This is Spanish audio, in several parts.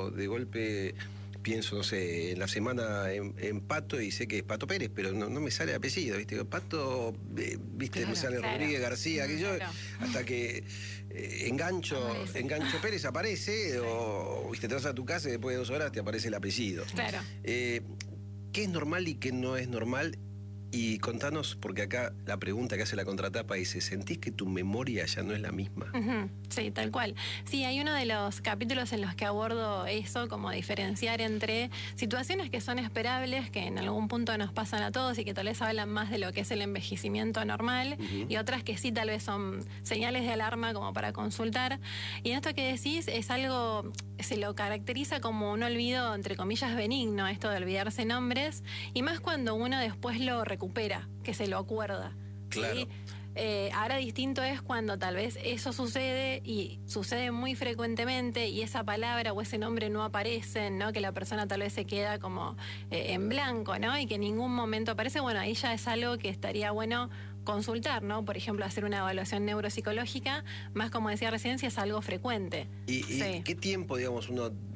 pero de golpe pienso, no sé, en la semana en Pato y sé que es Pato Pérez, pero no me sale el apellido, ¿viste? Pato, ¿viste? Claro, me sale Rodríguez García, que yo, hasta que engancho Pérez aparece, o ¿viste? Te vas a tu casa y después de 2 horas te aparece el apellido. Claro. ¿Qué es normal y qué no es normal? Y contanos, porque acá la pregunta que hace la contratapa dice, ¿sentís que tu memoria ya no es la misma? Sí, tal cual. Sí, hay uno de los capítulos en los que abordo eso, como diferenciar entre situaciones que son esperables, que en algún punto nos pasan a todos y que tal vez hablan más de lo que es el envejecimiento normal, y otras que sí tal vez son señales de alarma como para consultar. Y en esto que decís es algo, se lo caracteriza como un olvido, entre comillas, benigno, esto de olvidarse nombres, y más cuando uno después lo recupera, que se lo acuerda. Claro. ¿Sí? Ahora distinto es cuando tal vez eso sucede y sucede muy frecuentemente y esa palabra o ese nombre no aparecen, ¿no? Que la persona tal vez se queda como en blanco, ¿no? Y que en ningún momento aparece. Bueno, ahí ya es algo que estaría bueno consultar, ¿no? Por ejemplo, hacer una evaluación neuropsicológica, más como decía recién, si es algo frecuente. ¿Y qué tiempo, digamos,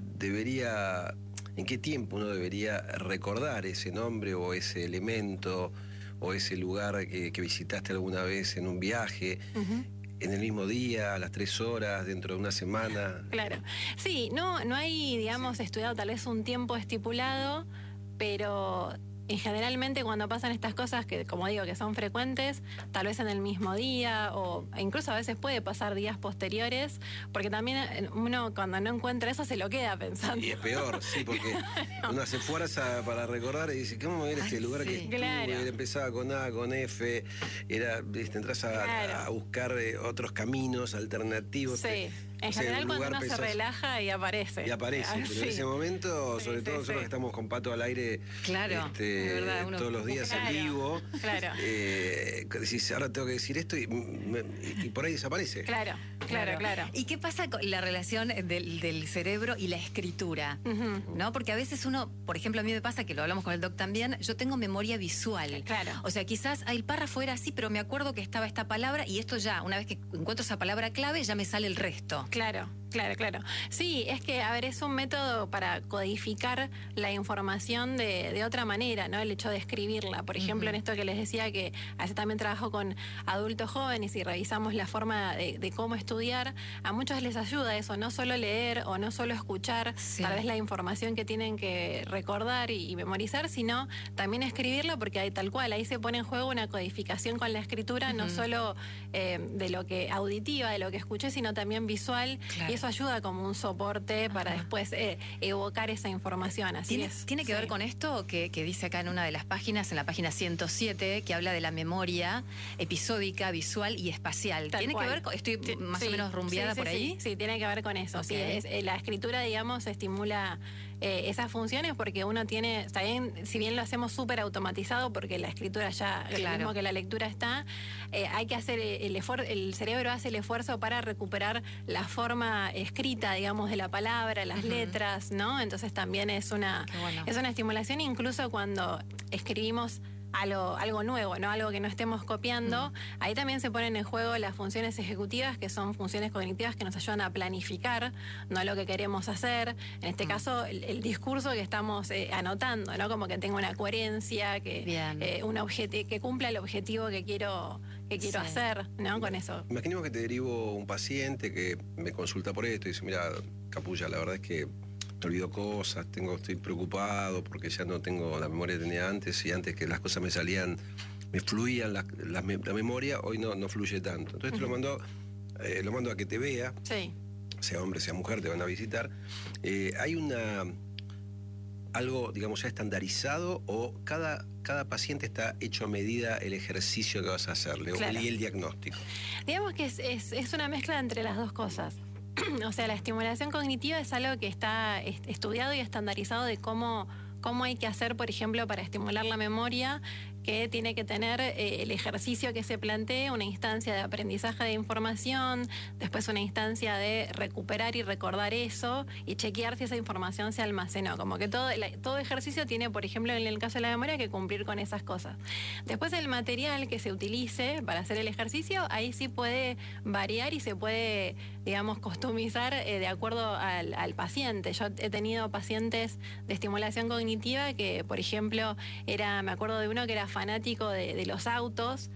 en qué tiempo uno debería recordar ese nombre o ese elemento o ese lugar que visitaste alguna vez en un viaje, en el mismo día, a las 3 horas, dentro de una semana? Claro. Sí, no hay, digamos, estudiado tal vez un tiempo estipulado, pero generalmente cuando pasan estas cosas que, como digo, que son frecuentes, tal vez en el mismo día o incluso a veces puede pasar días posteriores, porque también uno cuando no encuentra eso se lo queda pensando. Y es peor, sí, porque uno hace fuerza para recordar y dice, ¿cómo era este lugar que estuve? Claro. Empezaba con A, con F, entras a buscar otros caminos alternativos. Sí. En general cuando uno se relaja y aparece. Y aparece, pero en ese momento, sobre todo nosotros que estamos con Pato al aire, claro, de verdad, todos los días en vivo, decís, ahora tengo que decir esto y por ahí desaparece. Claro. ¿Y qué pasa con la relación del cerebro y la escritura? ¿No? Porque a veces uno, por ejemplo, a mí me pasa, que lo hablamos con el doc también, yo tengo memoria visual. Claro. O sea, quizás el párrafo era así, pero me acuerdo que estaba esta palabra y esto ya, una vez que encuentro esa palabra clave, ya me sale el resto. Claro. Sí, es que, a ver, es un método para codificar la información de otra manera, ¿no? El hecho de escribirla. Por ejemplo, en esto que les decía, que hace también trabajo con adultos jóvenes y revisamos la forma de cómo estudiar, a muchos les ayuda eso, no solo leer o no solo escuchar tal vez la información que tienen que recordar y memorizar, sino también escribirla, porque hay tal cual, ahí se pone en juego una codificación con la escritura, no solo de lo que auditiva, de lo que escuché, sino también visual. Claro. Y eso ayuda como un soporte para después evocar esa información. ¿Tiene que ver con esto que dice acá en una de las páginas, en la página 107, que habla de la memoria episódica, visual y espacial? ¿Tiene que ver con, estoy más o menos rumbeada por ahí? Sí, tiene que ver con eso. Okay. Sí, la escritura, digamos, estimula esas funciones porque uno tiene, también, si bien lo hacemos súper automatizado, porque la escritura ya, lo mismo que la lectura está, hay que hacer el cerebro hace el esfuerzo para recuperar la forma escrita, digamos, de la palabra, las letras, ¿no? Entonces también es una estimulación, incluso cuando escribimos algo nuevo, ¿no? Algo que no estemos copiando. Ahí también se ponen en juego las funciones ejecutivas, que son funciones cognitivas que nos ayudan a planificar, no lo que queremos hacer. En este caso, el discurso que estamos anotando, ¿no? Como que tenga una coherencia, que que cumpla el objetivo que quiero hacer, ¿no? Con eso. Imaginemos que te derivo un paciente que me consulta por esto y dice, mira, Capulla, la verdad es que te olvido cosas, estoy preocupado porque ya no tengo la memoria que tenía antes, y antes que las cosas me salían, me fluían la memoria, hoy no fluye tanto. Entonces te lo mando a que te vea, sea hombre, sea mujer, te van a visitar. ¿Hay algo, digamos, ya estandarizado o cada paciente está hecho a medida el ejercicio que vas a hacerle y el diagnóstico? Digamos que es una mezcla entre las dos cosas. O sea, la estimulación cognitiva es algo que está estudiado y estandarizado de cómo hay que hacer, por ejemplo, para estimular la memoria, que tiene que tener el ejercicio que se plantee, una instancia de aprendizaje de información, después una instancia de recuperar y recordar eso y chequear si esa información se almacenó. Como que todo ejercicio tiene, por ejemplo, en el caso de la memoria, que cumplir con esas cosas. Después el material que se utilice para hacer el ejercicio, ahí sí puede variar y se puede, digamos, customizar de acuerdo al paciente. Yo he tenido pacientes de estimulación cognitiva que, por ejemplo, me acuerdo de uno que era fanático de los autos.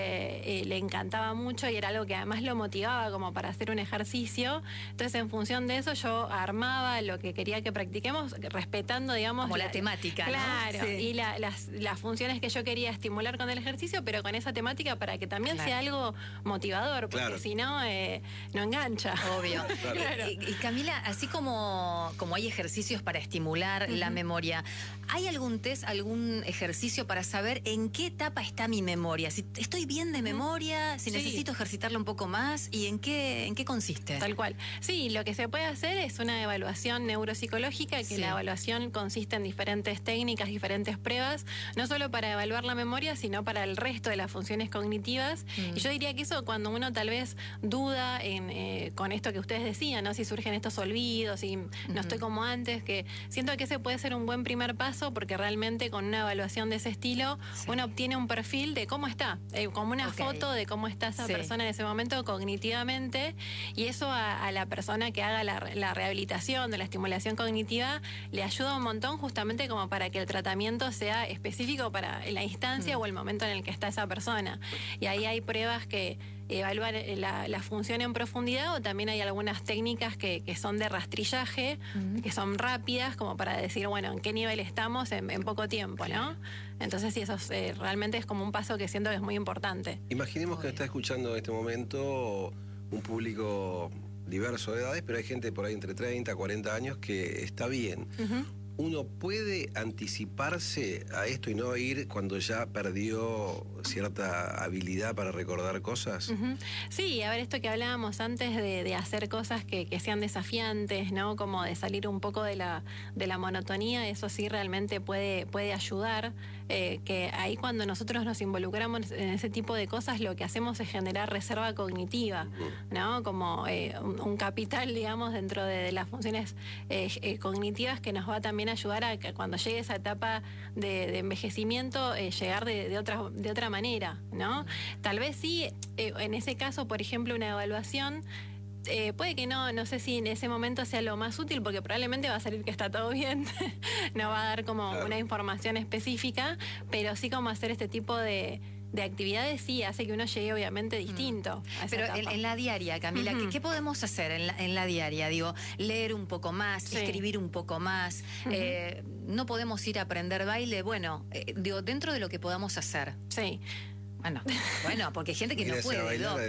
Le encantaba mucho y era algo que además lo motivaba como para hacer un ejercicio. Entonces, en función de eso, yo armaba lo que quería que practiquemos, respetando, digamos, como la temática, claro, ¿no? Sí. Y las funciones que yo quería estimular con el ejercicio, pero con esa temática para que también sea algo motivador, porque si no, no engancha. Obvio. Claro. Y Camila, así como hay ejercicios para estimular la memoria, ¿hay algún test, algún ejercicio para saber en qué etapa está mi memoria? Si estoy bien de memoria, si necesito ejercitarlo un poco más, ¿y en qué consiste? Tal cual. Sí, lo que se puede hacer es una evaluación neuropsicológica, que la evaluación consiste en diferentes técnicas, diferentes pruebas, no solo para evaluar la memoria, sino para el resto de las funciones cognitivas. Y yo diría que eso, cuando uno tal vez duda con esto que ustedes decían, ¿no? Si surgen estos olvidos, y no estoy como antes, que siento que ese puede ser un buen primer paso, porque realmente con una evaluación de ese estilo uno obtiene un perfil de cómo está, como una foto de cómo está esa persona en ese momento cognitivamente, y eso a la persona que haga la rehabilitación de la estimulación cognitiva le ayuda un montón, justamente como para que el tratamiento sea específico para la instancia o el momento en el que está esa persona. Y ahí hay pruebas que evaluar la función en profundidad, o también hay algunas técnicas que son de rastrillaje, que son rápidas, como para decir, bueno, en qué nivel estamos en poco tiempo, ¿no? Entonces sí, eso realmente es como un paso que siento que es muy importante. Imaginemos que está escuchando en este momento un público diverso de edades, pero hay gente por ahí entre 30, 40 años que está bien. ¿Uno puede anticiparse a esto y no ir cuando ya perdió cierta habilidad para recordar cosas? Sí, a ver, esto que hablábamos antes de hacer cosas que sean desafiantes, ¿no? Como de salir un poco de la monotonía, eso sí realmente puede ayudar. Que ahí, cuando nosotros nos involucramos en ese tipo de cosas, lo que hacemos es generar reserva cognitiva, ¿no? Como un capital, digamos, dentro de las funciones cognitivas, que nos va también a ayudar a que cuando llegue esa etapa de envejecimiento, llegar de otra manera, ¿no? Tal vez sí, en ese caso, por ejemplo, una evaluación puede que no sé si en ese momento sea lo más útil, porque probablemente va a salir que está todo bien, no va a dar como una información específica, pero sí, como hacer este tipo de actividades sí hace que uno llegue obviamente distinto a esa Pero etapa. en la diaria, Camila, ¿qué podemos hacer en la diaria? Digo, leer un poco más, escribir un poco más, no podemos ir a aprender baile, bueno, digo, dentro de lo que podamos hacer. Sí. Bueno, porque hay gente que no puede.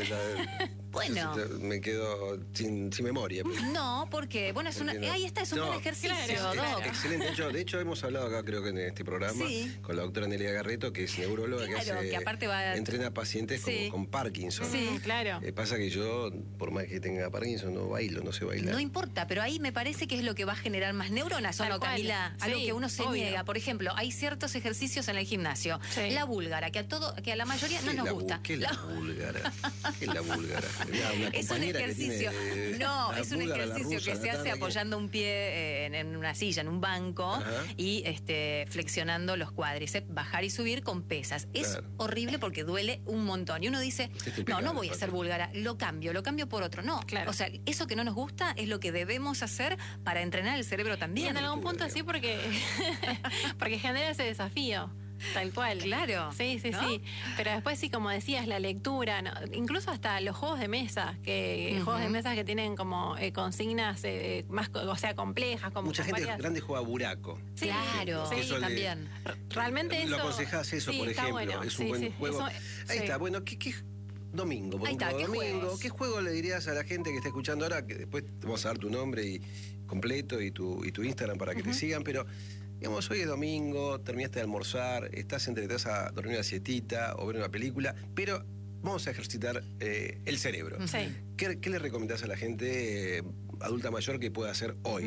Bueno. Me quedo sin memoria. No, porque, bueno, ahí está, es un buen ejercicio, Doc. Excelente. De hecho, hemos hablado acá, creo que en este programa, con la doctora Nelia Garreto, que es neuróloga, que aparte entrena pacientes con Parkinson. Sí, claro. Pasa que yo, por más que tenga Parkinson, no sé bailar. No importa, pero ahí me parece que es lo que va a generar más neuronas, ¿o no, Camila? Algo que uno se niega. Por ejemplo, hay ciertos ejercicios en el gimnasio. La búlgara, que a la mayoría no nos gusta. ¿Qué es la búlgara? ¿Qué es la búlgara? Es un ejercicio, es un ejercicio que se hace apoyando un pie en una silla, en un banco, y flexionando los cuádriceps, bajar y subir con pesas. Es horrible porque duele un montón. Y uno dice, no voy a hacer búlgara, lo cambio por otro. No, o sea, eso que no nos gusta es lo que debemos hacer para entrenar el cerebro también. Y en algún punto sí, porque genera ese desafío. Tal cual. Claro. Sí. Pero después sí, como decías, la lectura, incluso hasta los juegos de mesa, juegos de mesa que tienen como consignas más, complejas. Como mucha gente grande juega buraco. Sí, claro, también. Realmente eso... ¿Lo aconsejás eso, por ejemplo? Bueno. Es un buen juego. Ahí está, bueno, ¿qué domingo? Por ejemplo, ¿qué juego le dirías a la gente que está escuchando ahora? Que después te vamos a dar tu nombre completo y tu Instagram para que te sigan, pero... Digamos, hoy es domingo, terminaste de almorzar, te vas a dormir una siestita o ver una película, pero vamos a ejercitar el cerebro. ¿Qué le recomendás a la gente adulta mayor que pueda hacer hoy?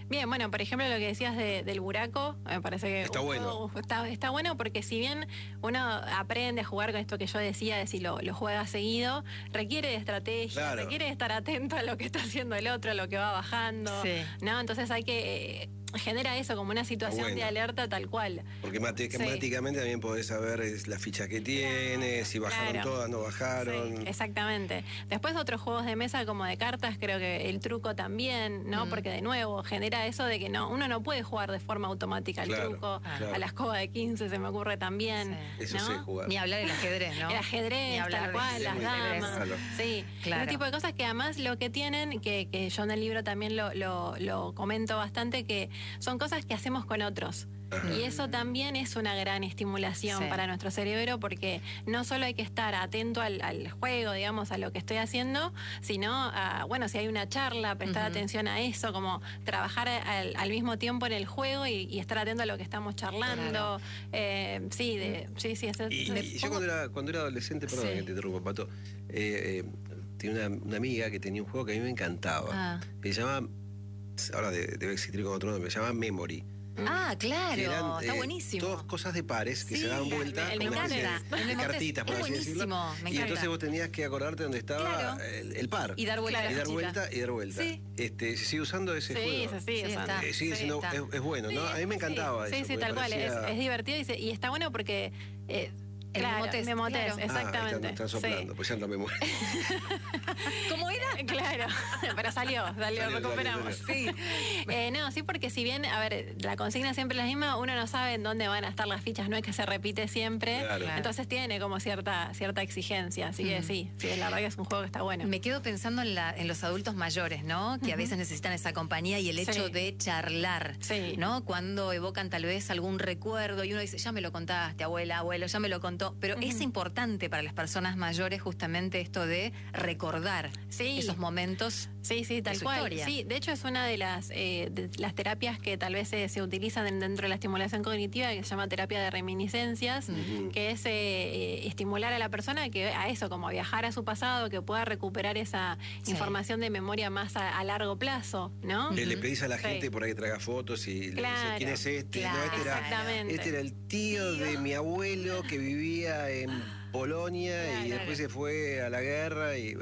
Bien, bueno, por ejemplo, lo que decías del buraco, me parece que está bueno. Está bueno porque si bien uno aprende a jugar con esto que yo decía, de si lo juega seguido, requiere de estrategia, requiere de estar atento a lo que está haciendo el otro, a lo que va bajando, ¿no? Entonces hay que... genera eso como una situación de alerta tal cual. Porque matemáticamente también podés saber la ficha que tiene, si bajaron todas, no bajaron. Sí, exactamente. Después otros juegos de mesa como de cartas, creo que el truco también, ¿no? Porque de nuevo genera eso de que uno no puede jugar de forma automática el truco. A la escoba de 15 se me ocurre también. Eso ¿no? sé jugar. Ni hablar del ajedrez, ¿no? El ajedrez, tal cual, las damas. Sí, ese tipo de cosas que además lo que tienen, que yo en el libro también lo comento bastante, que son cosas que hacemos con otros. Y eso también es una gran estimulación para nuestro cerebro, porque no solo hay que estar atento al juego, digamos, a lo que estoy haciendo, sino a, bueno, si hay una charla, prestar atención a eso, como trabajar al mismo tiempo en el juego y estar atento a lo que estamos charlando. Sí. Y yo cuando era adolescente, perdón que te interrumpa, Pato, tenía una amiga que tenía un juego que a mí me encantaba. Que se llamaba, ahora debe existir con otro nombre, se llama Memory. Ah, claro, está buenísimo. Todas cosas de pares que se daban vuelta me encanta. De cartitas, por así decirlo. Y entonces vos tenías que acordarte dónde estaba el par. Y dar vuelta. Y dar vuelta. Sí. ¿Se sigue usando ese juego? Sigue siendo, es bueno, ¿no? A mí me encantaba eso. Sí, tal cual. Es divertido y está bueno porque... claro, Memotés, exactamente. Están soplando, pues ya no me muero. ¿Cómo era? Claro, pero salió, recuperamos. Sí. Sí, porque si bien, a ver, la consigna siempre es la misma, uno no sabe en dónde van a estar las fichas, no es que se repite siempre, entonces tiene como cierta exigencia, así que sí, la verdad que es un juego que está bueno. Me quedo pensando en los adultos mayores, ¿no? Que a veces necesitan esa compañía y el hecho de charlar, ¿no? Cuando evocan tal vez algún recuerdo y uno dice, ya me lo contaste, abuelo, ya me lo contó. Pero es importante para las personas mayores justamente esto de recordar esos momentos. Sí, tal cual. Historia. Sí, de hecho es una de las terapias que tal vez se utilizan dentro de la estimulación cognitiva, que se llama terapia de reminiscencias, que es estimular a la persona a eso, como a viajar a su pasado, que pueda recuperar esa información de memoria más a largo plazo, ¿no? Le pedís a la gente por ahí que traiga fotos y le dices, ¿quién es este? No, este era el tío de mi abuelo que vivía en Polonia y después se fue a la guerra y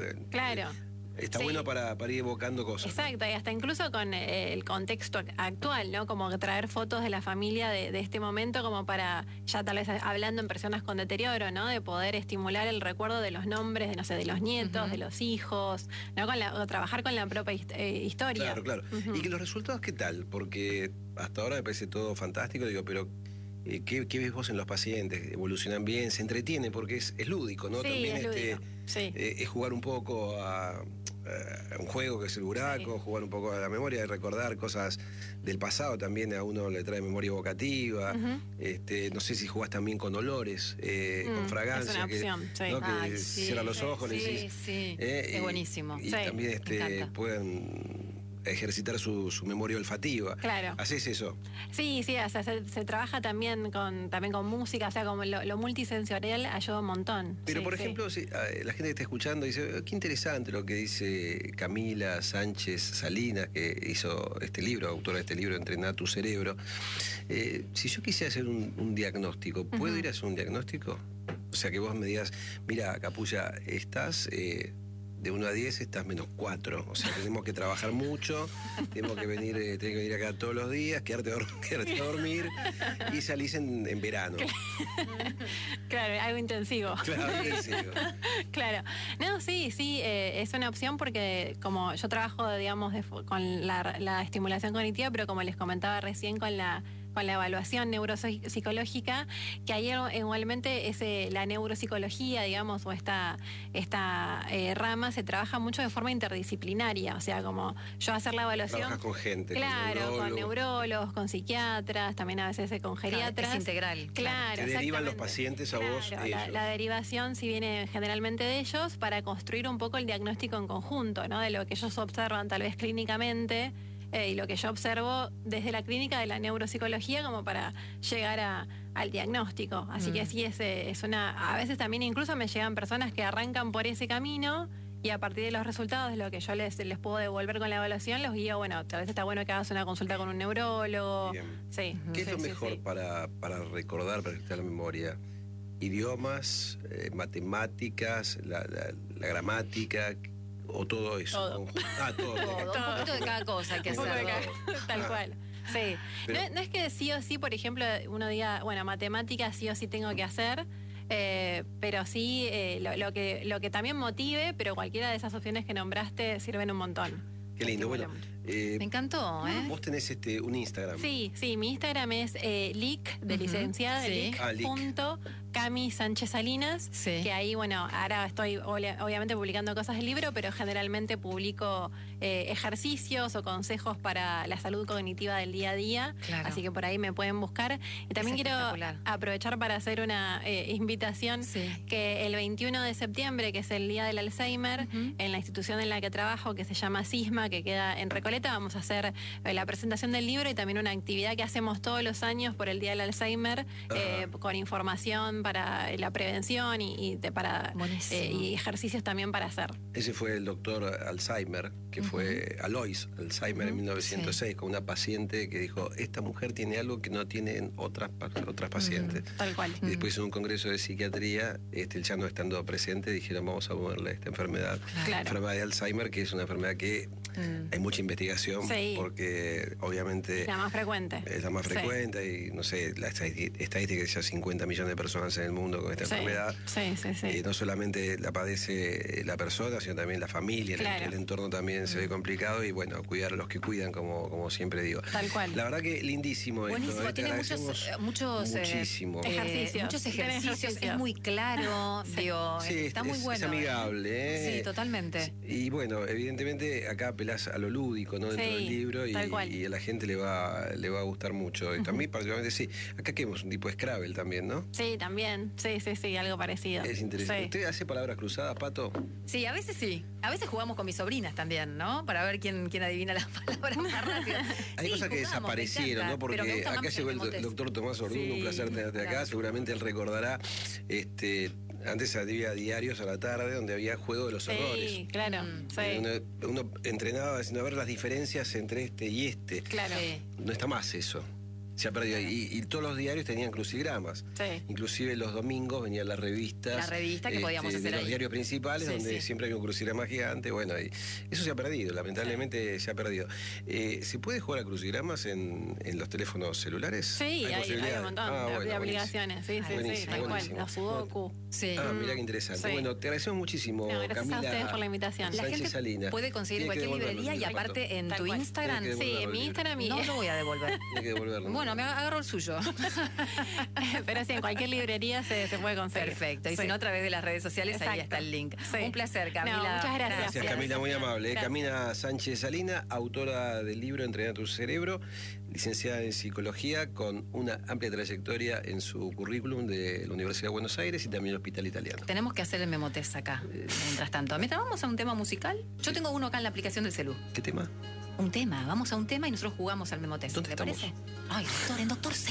está bueno para ir evocando cosas. Exacto, y hasta incluso con el contexto actual, ¿no? Como traer fotos de la familia de este momento como para, ya tal vez hablando en personas con deterioro, ¿no? De poder estimular el recuerdo de los nombres, de los nietos, de los hijos, ¿no? O trabajar con la propia historia. Claro. ¿Y que los resultados qué tal? Porque hasta ahora me parece todo fantástico, digo, pero... ¿Qué ves vos en los pacientes? ¿Evolucionan bien? ¿Se entretienen? Porque es lúdico, ¿no? Sí, también es lúdico. Es jugar un poco a un juego que es el buraco, jugar un poco a la memoria, recordar cosas del pasado también a uno le trae memoria evocativa. No sé si jugás también con olores, con fragancia. Es una opción, ¿no? Que cierran los ojos, le decís. Es buenísimo. Y también pueden ejercitar su memoria olfativa. Claro. ¿Hacés eso? Sí, o sea, se trabaja también con música, o sea, como lo multisensorial ayuda un montón. Pero, por ejemplo, si, la gente que está escuchando dice, qué interesante lo que dice Camila Sánchez Salinas, que hizo este libro, autora de este libro, Entrenar tu cerebro. Si yo quisiera hacer un diagnóstico, ¿puedo ir a hacer un diagnóstico? O sea, que vos me digas, mira, Capulla, estás... de 1 a 10 estás -4. O sea, tenemos que trabajar mucho, tenemos que venir acá todos los días, quedarte a dormir y salís en verano. Claro, algo intensivo. Claro, intensivo. Claro. No, sí, es una opción porque como yo trabajo, digamos, con la estimulación cognitiva, pero como les comentaba recién con la evaluación neuropsicológica, que ahí igualmente la neuropsicología, digamos, o esta rama se trabaja mucho de forma interdisciplinaria, o sea, como yo hacer la evaluación... Trabajas con gente. Claro, con neurólogos, con psiquiatras, también a veces con geriatras. Es integral. Claro, te derivan los pacientes a vos. La derivación sí viene generalmente de ellos para construir un poco el diagnóstico en conjunto, ¿no? De lo que ellos observan tal vez clínicamente, y lo que yo observo desde la clínica de la neuropsicología como para llegar al diagnóstico. Así que sí, a veces también incluso me llegan personas que arrancan por ese camino y a partir de los resultados de lo que yo les puedo devolver con la evaluación, los guío, bueno, tal vez está bueno que hagas una consulta con un neurólogo. Bien. Sí. ¿Qué es lo mejor para recordar, para quitar la memoria? ¿Idiomas, matemáticas, la gramática o todo eso? Todo. Todo. Un poquito de cada cosa hay que hacer. Tal cual. Sí. Pero, no es que sí o sí, por ejemplo, uno diga, bueno, matemáticas sí o sí tengo que hacer, pero sí lo que también motive, pero cualquiera de esas opciones que nombraste sirven un montón. qué lindo. Bueno, me encantó, ¿eh? Vos tenés un Instagram. Sí, mi Instagram es lic, de licenciada, sí. Cami Sánchez Salinas, que ahí, bueno, ahora estoy obviamente publicando cosas del libro, pero generalmente publico ejercicios o consejos para la salud cognitiva del día a día, así que por ahí me pueden buscar. Y también quiero aprovechar para hacer una invitación, que el 21 de septiembre, que es el Día del Alzheimer, en la institución en la que trabajo, que se llama Sisma, que queda en Recoleta, vamos a hacer la presentación del libro y también una actividad que hacemos todos los años por el Día del Alzheimer, con información para la prevención y ejercicios también para hacer. Ese fue el doctor Alzheimer, que fue Alois Alzheimer en 1906, con una paciente que dijo, esta mujer tiene algo que no tienen otras pacientes. Tal cual. Y después en un congreso de psiquiatría, él ya no estando presente, dijeron, vamos a moverle esta enfermedad. La enfermedad de Alzheimer, que es una enfermedad que hay mucha investigación, porque obviamente... La más frecuente. Es la más frecuente y, no sé, la estadística es ya 50 millones de personas en el mundo con esta enfermedad. No solamente la padece la persona, sino también la familia, el entorno también se ve complicado y, bueno, cuidar a los que cuidan, como siempre digo. Tal cual. La verdad que lindísimo esto. Buenísimo, tiene muchos ejercicios, es muy claro, está muy bueno. Es amigable. Sí, totalmente. Y bueno, evidentemente acá apelás a lo lúdico, ¿no? Dentro del libro y a la gente le va a gustar mucho. Y también particularmente acá queremos un tipo de Scrabble también, ¿no? Sí, también. Sí, algo parecido. Es interesante. ¿Usted hace palabras cruzadas, Pato? Sí, a veces sí. A veces jugamos con mis sobrinas también, ¿no? Para ver quién adivina las palabras más rápido. Hay cosas que desaparecieron, ¿no? Porque acá llegó el doctor Tomás Orduno, un placer tenerte acá. Seguramente él recordará, antes había diarios a la tarde donde había juego de los errores. Sí, claro. Uno entrenaba a ver las diferencias entre este y este. Claro. No está más eso. Se ha perdido. Y todos los diarios tenían crucigramas. Inclusive los domingos venían las revistas. La revista que podíamos hacer de los diarios principales, donde siempre había un crucigrama gigante. Bueno, y eso se ha perdido, lamentablemente se ha perdido. ¿Se puede jugar a crucigramas en los teléfonos celulares? Sí, hay un montón de aplicaciones. Sí, tal cual. La Sudoku. Mira qué interesante. Bueno, te agradecemos muchísimo, gracias Camila. A ustedes por la invitación. La gente Salinas. puede conseguir cualquier librería y aparte en tu Instagram. Sí, en mi Instagram. No lo voy a devolver. Hay que devolverlo. Bueno, me agarro el suyo. Pero sí, en cualquier librería se puede conseguir. Perfecto. Y si no, a través de las redes sociales, ahí está el link. Un placer, Camila. Muchas gracias. Gracias, Camila, muy amable. Camila Sánchez Salinas, autora del libro Entrenar tu cerebro, licenciada en psicología, con una amplia trayectoria en su currículum de la Universidad de Buenos Aires y también el Hospital Italiano. Tenemos que hacer el memotest acá, mientras tanto. Mientras vamos a un tema musical, yo tengo uno acá en la aplicación del celu. ¿Qué tema? Un tema, vamos a un tema y nosotros jugamos al memotest. ¿Dónde estamos? ¿Le parece? Ay, doctor, en Doctor C.